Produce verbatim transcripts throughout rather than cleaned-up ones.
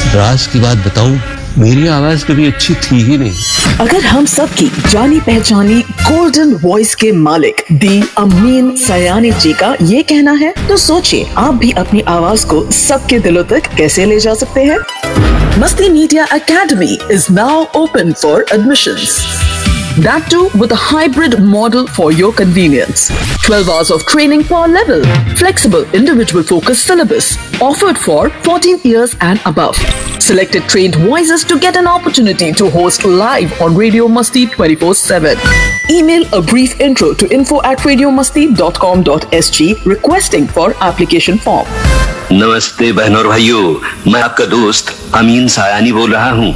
राज की बात बताऊं, मेरी आवाज कभी अच्छी थी ही नहीं। अगर हम सब की जानी पहचानी गोल्डन वॉइस के मालिक दी अमीन सयानी जी का ये कहना है, तो सोचिए आप भी अपनी आवाज को सबके दिलों तक कैसे ले जा सकते हैं। मस्ती media academy is now open for admissions. That too with a hybrid model for your convenience. twelve hours of training per level. Flexible individual focused syllabus. Offered for fourteen years and above. Selected trained voices to get an opportunity to host live on Radio Masti twenty-four seven. Email a brief intro to info at radiomasti dot com dot s g requesting for application form. नमस्ते बहनों और भाइयों, मैं आपका दोस्त अमीन सायानी बोल रहा हूँ।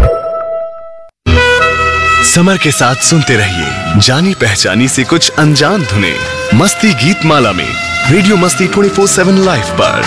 समर के साथ सुनते रहिए जानी पहचानी से कुछ अनजान धुने मस्ती गीत माला में रेडियो मस्ती चौबीस सात लाइव पर।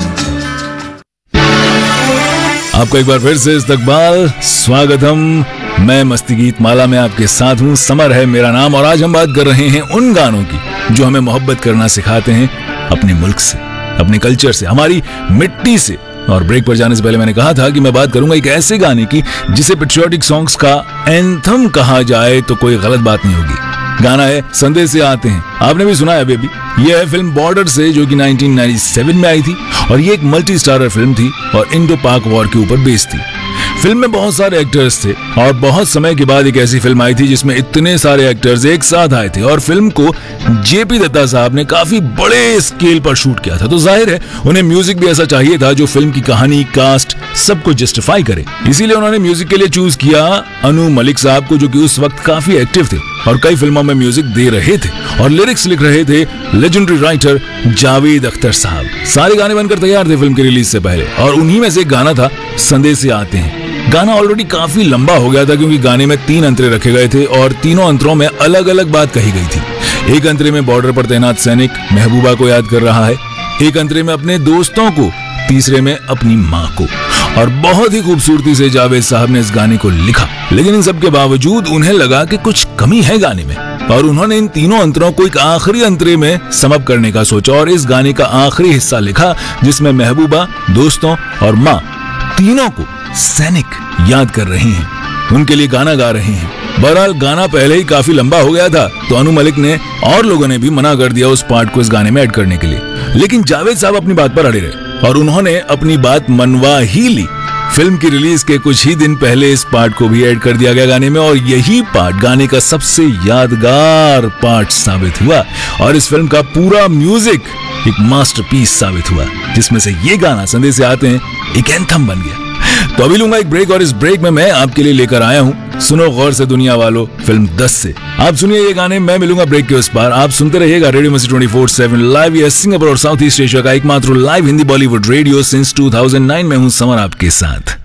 आपका एक बार फिर से इस्तकबाल, स्वागतम। मैं मस्ती गीत माला में आपके साथ हूँ। समर है मेरा नाम और आज हम बात कर रहे हैं उन गानों की जो हमें मोहब्बत करना सिखाते हैं अपने मुल्क से, अपने कल्चर से, हमारी मिट्टी से। और ब्रेक पर जाने से पहले मैंने कहा था कि मैं बात करूंगा एक ऐसे गाने की जिसे पेट्रियोटिक सॉन्ग्स का एंथम कहा जाए तो कोई गलत बात नहीं होगी। गाना है संदेश से आते हैं, आपने भी सुना है बेबी। यह है फिल्म बॉर्डर से जो कि नाइनटीन नाइंटी सेवन में आई थी और ये एक मल्टी स्टारर फिल्म थी और इंडो पाक वॉर के ऊपर बेस्ड थी। फिल्म में बहुत सारे एक्टर्स थे और बहुत समय के बाद एक ऐसी फिल्म आई थी जिसमें इतने सारे एक्टर्स एक साथ आए थे और फिल्म को जेपी दत्ता साहब ने काफी बड़े स्केल पर शूट किया था। तो जाहिर है उन्हें म्यूजिक भी ऐसा चाहिए था जो फिल्म की कहानी, कास्ट सबको जस्टिफाई करे। इसीलिए उन्होंने म्यूजिक के लिए चूज किया अनु मलिक साहब को, जो कि उस वक्त काफी एक्टिव थे और कई फिल्मों में म्यूजिक दे रहे थे और लिरिक्स लिख रहे थे लेजेंडरी राइटर जावेद अख्तर साहब। सारे गाने बनकर तैयार थे फिल्म की रिलीज से पहले और उन्हीं में से एक गाना था संदेश से आते हैं। गाना ऑलरेडी काफी लंबा हो गया था क्योंकि गाने में तीन अंतरे रखे गए थे और तीनों अंतरों में अलग अलग बात कही गई थी। एक अंतरे में बॉर्डर पर तैनात सैनिक महबूबा को याद कर रहा है, एक अंतरे में अपने दोस्तों को, तीसरे में अपनी माँ को। और बहुत ही खूबसूरती से जावेद साहब ने इस गाने को लिखा, लेकिन इन सब के बावजूद उन्हें लगा कि कुछ कमी है गाने में और उन्होंने इन तीनों अंतरों को एक आखिरी अंतरे में समअप करने का सोचा और इस गाने का आखिरी हिस्सा लिखा जिसमें महबूबा, दोस्तों और माँ तीनों को सैनिक याद कर रहे हैं, उनके लिए गाना गा रहे हैं। बहरहाल गाना पहले ही काफी लंबा हो गया था तो अनु मलिक ने और लोगों ने भी मना कर दिया उस पार्ट को इस गाने में ऐड करने के लिए, लेकिन जावेद साहब अपनी बात पर अड़े रहे और उन्होंने अपनी बात मनवा ही ली। फिल्म की रिलीज के कुछ ही दिन पहले इस पार्ट को भी ऐड कर दिया गया गाने में और यही पार्ट गाने का सबसे यादगार पार्ट साबित हुआ और इस फिल्म का पूरा म्यूजिक एक मास्टरपीस साबित हुआ जिसमें से ये गाना संदेश से आते हैं एक एंथम बन गया। तो अभी लूंगा एक ब्रेक और इस ब्रेक में मैं आपके लिए लेकर आया हूँ सुनो गौर से दुनिया वालों फिल्म दस से। आप सुनिए ये गाने, मैं मिलूंगा ब्रेक के उस पार। आप सुनते रहिएगा रेडियो मस्ती ट्वेंटी फोर सेवन लाइव, या सिंगापुर और साउथ ईस्ट एशिया का एकमात्र live Hindi Bollywood radio since two thousand nine में हूँ समर आपके साथ।